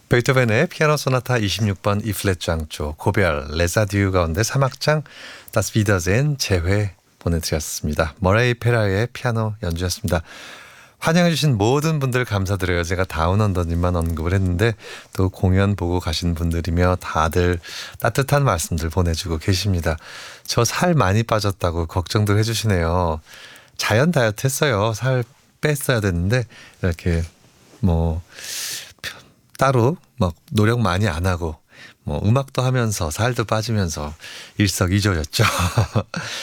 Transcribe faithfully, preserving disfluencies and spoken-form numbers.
베토벤의 피아노 소나타 이십육 번 E 플랫 장조 고별 레사듀 가운데 삼 악장 다스 비더젠 재회 보내드렸습니다. 머레이 페라의 피아노 연주였습니다. 환영해주신 모든 분들 감사드려요. 제가 다운언더님만 언급을 했는데 또 공연 보고 가신 분들이며 다들 따뜻한 말씀들 보내주고 계십니다. 저 살 많이 빠졌다고 걱정들 해주시네요. 자연 다이어트 했어요. 살 뺐어야 됐는데 이렇게 뭐 따로 막 노력 많이 안 하고 뭐 음악도 하면서 살도 빠지면서 일석이조였죠.